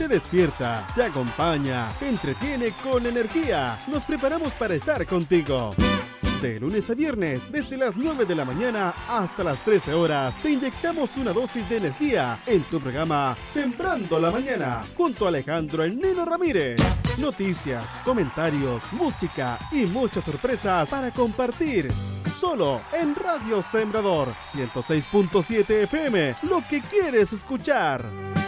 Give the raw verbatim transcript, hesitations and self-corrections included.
te despierta, te acompaña, te entretiene con energía. Nos preparamos para estar contigo. De lunes a viernes, desde las nueve de la mañana hasta las trece horas, te inyectamos una dosis de energía en tu programa Sembrando la Mañana, junto a Alejandro El Neno Ramírez. Noticias, comentarios, música y muchas sorpresas para compartir. Solo en Radio Sembrador ciento seis punto siete F M, lo que quieres escuchar.